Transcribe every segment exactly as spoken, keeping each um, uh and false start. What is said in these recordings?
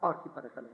Όχι, παρακαλώ.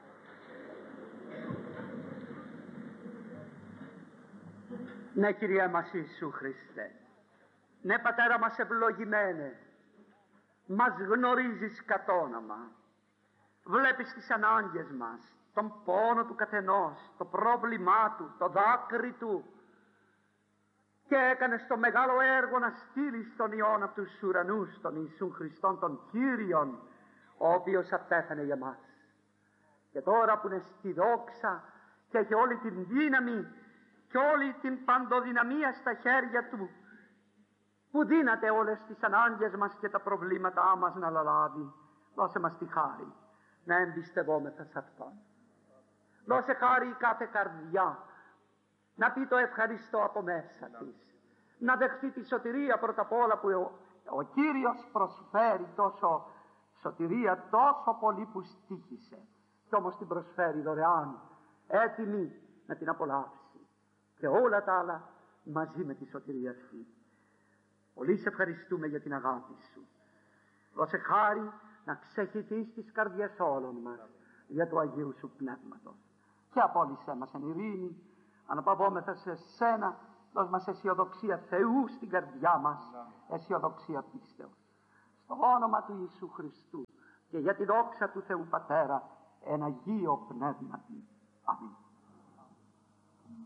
Ναι, Κύριε μας Ιησού Χριστέ. Ναι, Πατέρα μας ευλογημένε. Μας γνωρίζεις κατ' όνομα. Βλέπεις τις ανάγκες μας, τον πόνο του καθενός, το πρόβλημά του, το δάκρυ του, και έκανες το μεγάλο έργο να στείλεις τον Υιόν από τους ουρανούς, τον Ιησούν Χριστόν, τον Κύριον, ο οποίος απέθανε για μας. Και τώρα που είναι στη δόξα και έχει όλη την δύναμη και όλη την παντοδυναμία στα χέρια του, που δύναται όλες τις ανάγκες μας και τα προβλήματά μας να λαλάβει, δώσε μας τη χάρη να εμπιστευόμεθα σε Αυτόν. Δώσε χάρη κάθε καρδιά να πει το ευχαριστώ από μέσα της, να δεχθεί τη σωτηρία πρώτα απ' όλα που ο, ο Κύριος προσφέρει, τόσο σωτηρία τόσο πολύ που στοίχησε, και όμως την προσφέρει δωρεάν, έτοιμη να την απολαύσει, και όλα τα άλλα μαζί με τη σωτηρία αυτή. Πολύ σε ευχαριστούμε για την αγάπη σου. Δώσε χάρη να ξεχυθείς τις καρδιές όλων μας για του Αγίου σου Πνεύματος, και απόλυσέ μας εν ειρήνη, αναπαυόμεθα σε σένα. Δώσ' μας αισιοδοξία Θεού στην καρδιά μας, αισιοδοξία πίστεως, στο όνομα του Ιησού Χριστού και για τη δόξα του Θεού Πατέρα εν Αγίο Πνεύματι. Αμήν.